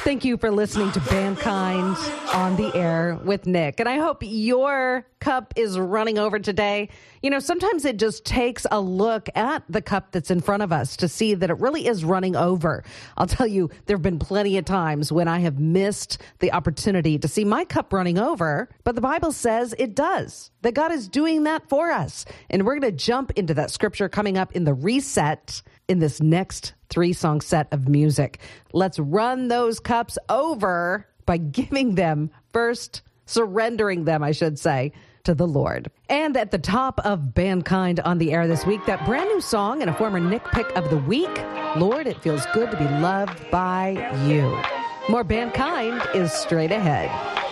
Thank you for listening to Mankind on the Air with Nick. And I hope your cup is running over today. You know, sometimes it just takes a look at the cup that's in front of us to see that it really is running over. I'll tell you, there have been plenty of times when I have missed the opportunity to see my cup running over, but the Bible says it does, that God is doing that for us. And we're going to jump into that scripture coming up in the reset in this next 3-song set of music. Let's run those cups over by giving them first, surrendering them, I should say, to the Lord. And at the top of Mankind on the Air this week, that brand new song and a former Nick pick of the week, Lord, It Feels Good to Be Loved by You. More Mankind is straight ahead.